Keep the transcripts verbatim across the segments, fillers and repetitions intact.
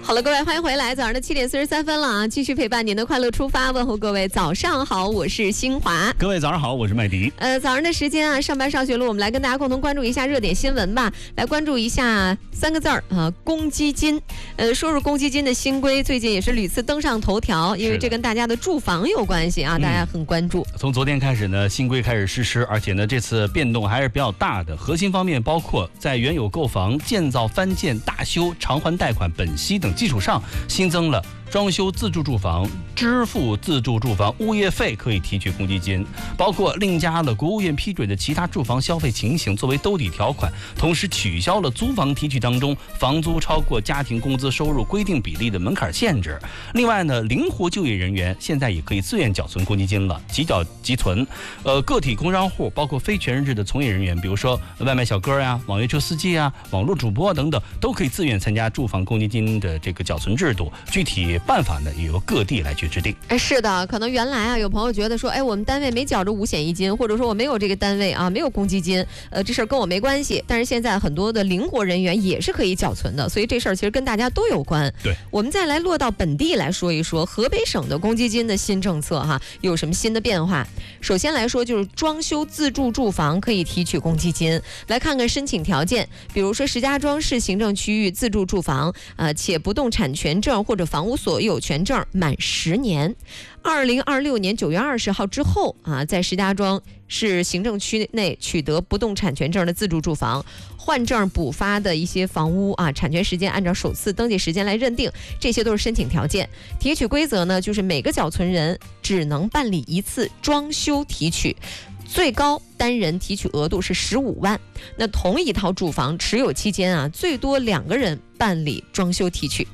好了，各位欢迎回来，早上的七点四十三分了啊，继续陪伴您的快乐出发，问候各位早上好，我是新华。 各位早上好，我是麦迪。 呃，早上的时间啊，上班上学路，我们来跟大家共同关注一下热点新闻吧。来关注一下三个字儿啊，公积金。呃，说是公积金的新规，最近也是屡次登上头条，因为这跟大家的住房有关系啊，大家很关注。 从昨天开始呢，新规开始实施，而且呢，这次变动还是比较大的。核心方面包括在原有购房、建造、翻建、大修、偿还贷款、本息等基础上，新增了装修自住住房、支付自住住房物业费可以提取公积金，包括另加了国务院批准的其他住房消费情形作为兜底条款，同时取消了租房提取当中房租超过家庭工资收入规定比例的门槛限制。另外呢，灵活就业人员现在也可以自愿缴存公积金了，即缴即存。呃，个体工商户包括非全日制的从业人员，比如说外卖小哥呀、网约车司机啊、网络主播等等，都可以自愿参加住房公积金的这个缴存制度。具体办法呢，也由各地来去制定。 哎，是的，可能原来啊，有朋友觉得说，哎，我们单位没缴着五险一金，或者说我没有这个单位啊，没有公积金，呃，这事儿跟我没关系。但是现在很多的灵活人员也是可以缴存的，所以这事儿其实跟大家都有关。 对， 我们再来落到本地来说一说，河北省的公积金的新政策哈，有什么新的变化？首先来说就是装修自住住房可以提取公积金。来看看申请条件，比如说石家庄市行政区域自住住房，呃，且不动产权证或者房屋所有权证满十年，二零二六年九月二十号之后啊，在石家庄市行政区内取得不动产权证的自住住房，换证补发的一些房屋啊，产权时间按照首次登记时间来认定，这些都是申请条件。提取规则呢，就是每个缴存人只能办理一次装修提取。最高单人提取额度是十五万，那同一套住房持有期间啊，最多两个人办理装修提取。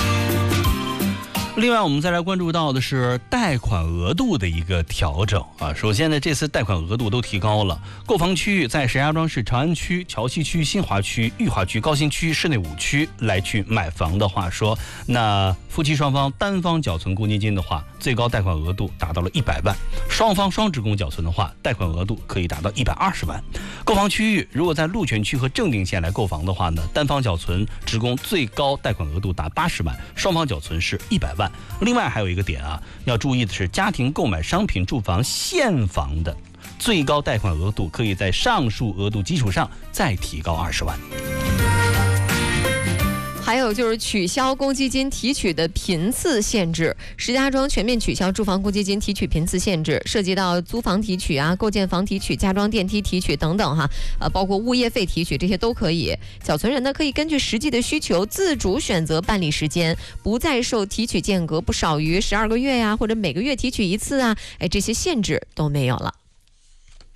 另外我们再来关注到的是贷款额度的一个调整啊。首先呢，这次贷款额度都提高了，购房区域在石家庄市长安区、桥西区、新华区、裕华区、高新区、市内五区来去买房的话说，那夫妻双方单方缴存公积金的话，最高贷款额度达到了一百万，双方双职工缴存的话，贷款额度可以达到一百二十万。购房区域如果在鹿泉区和正定县来购房的话呢，单方缴存职工最高贷款额度达八十万，双方缴存是一百万。另外还有一个点啊，要注意的是，家庭购买商品住房现房的最高贷款额度可以在上述额度基础上再提高二十万。 还有就是取消公积金提取的频次限制，石家庄全面取消住房公积金提取频次限制，涉及到租房提取啊、构建房提取、加装电梯提取等等哈，呃，包括物业费提取，这些都可以。缴存人呢可以根据实际的需求自主选择办理时间，不再受提取间隔不少于十二个月呀、啊，或者每个月提取一次啊，哎，这些限制都没有了。